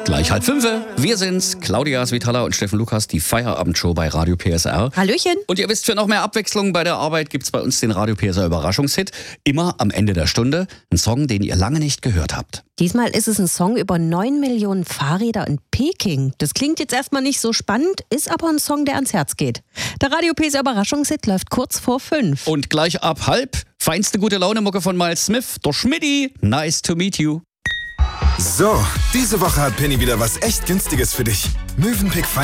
Gleich 4:30. Wir sind's, Claudia Svitala und Steffen Lukas, die Feierabendshow bei Radio PSR. Hallöchen. Und ihr wisst, für noch mehr Abwechslung bei der Arbeit gibt's bei uns den Radio PSR Überraschungshit. Immer am Ende der Stunde. Ein Song, den ihr lange nicht gehört habt. Diesmal ist es ein Song über 9 Millionen Fahrräder in Peking. Das klingt jetzt erstmal nicht so spannend, ist aber ein Song, der ans Herz geht. Der Radio PSR Überraschungshit läuft kurz vor 5. Und gleich ab 4:30, feinste gute Laune-Mucke von Miles Smith, der Schmidti. Nice to meet you. So, diese Woche hat Penny wieder was echt Günstiges für dich. Mövenpick